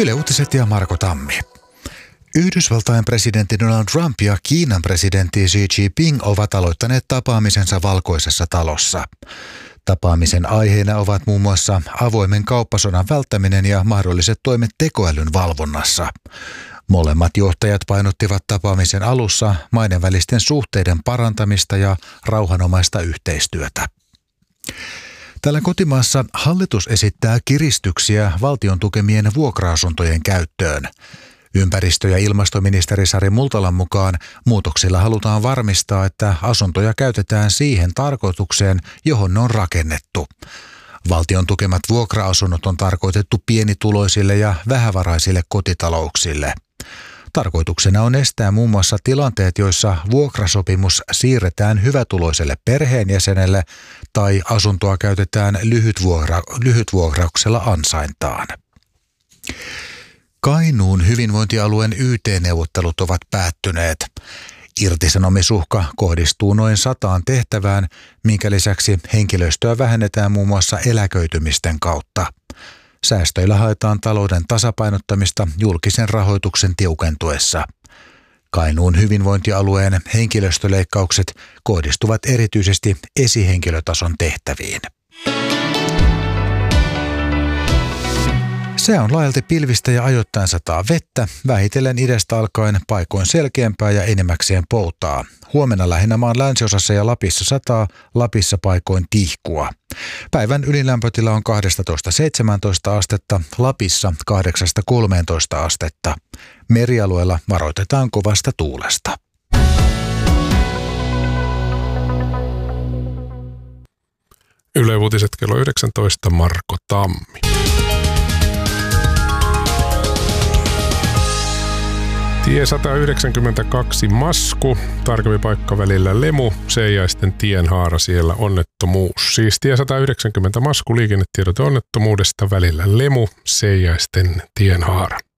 Yle Uutiset ja Marko Tammi. Yhdysvaltain presidentti Donald Trump ja Kiinan presidentti Xi Jinping ovat aloittaneet tapaamisensa Valkoisessa talossa. Tapaamisen aiheena ovat muun muassa avoimen kauppasodan välttäminen ja mahdolliset toimet tekoälyn valvonnassa. Molemmat johtajat painottivat tapaamisen alussa maiden välisten suhteiden parantamista ja rauhanomaista yhteistyötä. Täällä kotimaassa hallitus esittää kiristyksiä valtion tukemien vuokra-asuntojen käyttöön. Ympäristö- ja ilmastoministeri Sari Multalan mukaan muutoksilla halutaan varmistaa, että asuntoja käytetään siihen tarkoitukseen, johon ne on rakennettu. Valtion tukemat vuokra-asunnot on tarkoitettu pienituloisille ja vähävaraisille kotitalouksille. Tarkoituksena on estää muun muassa tilanteet, joissa vuokrasopimus siirretään hyvätuloiselle perheenjäsenelle tai asuntoa käytetään lyhytvuokrauksella ansaintaan. Kainuun hyvinvointialueen YT-neuvottelut ovat päättyneet. Irtisanomisuhka kohdistuu noin 100 tehtävään, minkä lisäksi henkilöstöä vähennetään muun muassa eläköitymisten kautta. Säästöillä haetaan talouden tasapainottamista julkisen rahoituksen tiukentuessa. Kainuun hyvinvointialueen henkilöstöleikkaukset kohdistuvat erityisesti esihenkilötason tehtäviin. Sää on laajalti pilvistä ja ajoittain sataa vettä, vähitellen idästä alkaen paikoin selkeämpää ja enimmäkseen poutaa. Huomenna lähinnä maan länsiosassa ja Lapissa sataa, Lapissa paikoin tihkua. Päivän ylilämpötila on 12–17 astetta, Lapissa 8–13 astetta. Merialueella varoitetaan kovasta tuulesta. Yle Uutiset kello 19, Marko Tammi. Tie 192 Masku, tarkemmin paikka välillä Lemu, Seijaisten tienhaara, siellä onnettomuus. Siis tie 190 Masku, liikennetiedote onnettomuudesta välillä Lemu, Seijaisten tienhaara.